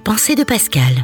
pensée de Pascal.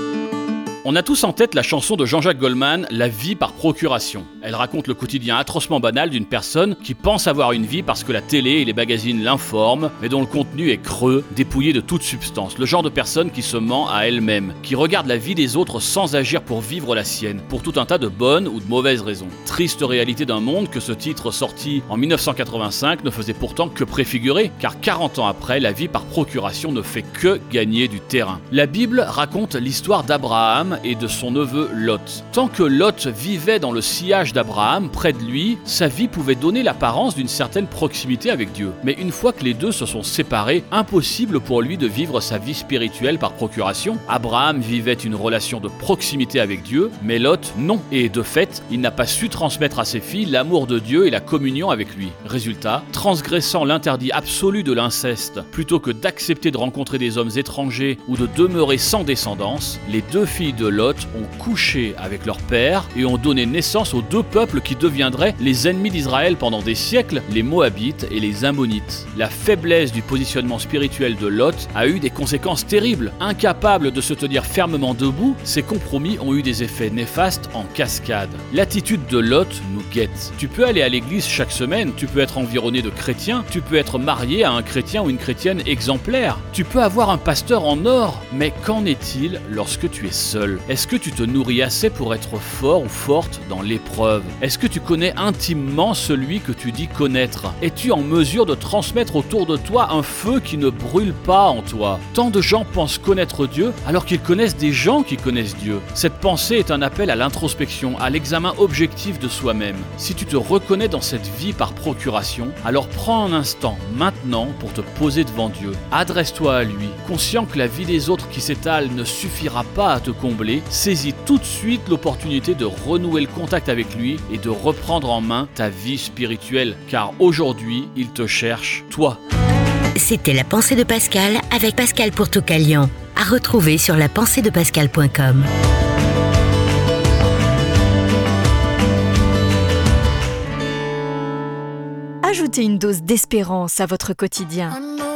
On a tous en tête la chanson de Jean-Jacques Goldman, La vie par procuration. Elle raconte le quotidien atrocement banal d'une personne qui pense avoir une vie parce que la télé et les magazines l'informent, mais dont le contenu est creux, dépouillé de toute substance. Le genre de personne qui se ment à elle-même, qui regarde la vie des autres sans agir pour vivre la sienne, pour tout un tas de bonnes ou de mauvaises raisons. Triste réalité d'un monde que ce titre sorti en 1985 ne faisait pourtant que préfigurer, car 40 ans après, la vie par procuration ne fait que gagner du terrain. La Bible raconte l'histoire d'Abraham et de son neveu Lot. Tant que Lot vivait dans le sillage d'Abraham, près de lui, sa vie pouvait donner l'apparence d'une certaine proximité avec Dieu. Mais une fois que les deux se sont séparés, impossible pour lui de vivre sa vie spirituelle par procuration. Abraham vivait une relation de proximité avec Dieu, mais Lot, non. Et de fait, il n'a pas su transmettre à ses filles l'amour de Dieu et la communion avec lui. Résultat, transgressant l'interdit absolu de l'inceste, plutôt que d'accepter de rencontrer des hommes étrangers ou de demeurer sans descendance, les deux filles de Lot ont couché avec leur père et ont donné naissance aux deux peuples qui deviendraient les ennemis d'Israël pendant des siècles, les Moabites et les Ammonites. La faiblesse du positionnement spirituel de Lot a eu des conséquences terribles. Incapable de se tenir fermement debout, ses compromis ont eu des effets néfastes en cascade. L'attitude de Lot nous guette. Tu peux aller à l'église chaque semaine, tu peux être environné de chrétiens, tu peux être marié à un chrétien ou une chrétienne exemplaire, tu peux avoir un pasteur en or, mais qu'en est-il lorsque tu es seul ? Est-ce que tu te nourris assez pour être fort ou forte dans l'épreuve ? Est-ce que tu connais intimement celui que tu dis connaître ? Es-tu en mesure de transmettre autour de toi un feu qui ne brûle pas en toi ? Tant de gens pensent connaître Dieu alors qu'ils connaissent des gens qui connaissent Dieu. Cette pensée est un appel à l'introspection, à l'examen objectif de soi-même. Si tu te reconnais dans cette vie par procuration, alors prends un instant, maintenant, pour te poser devant Dieu. Adresse-toi à lui, conscient que la vie des autres qui s'étale ne suffira pas à te combler. Saisis tout de suite l'opportunité de renouer le contact avec lui et de reprendre en main ta vie spirituelle, car aujourd'hui, il te cherche, toi. C'était La pensée de Pascal avec Pascal pour Toucalion. À retrouver sur lapenseedepascal.com. Ajoutez une dose d'espérance à votre quotidien.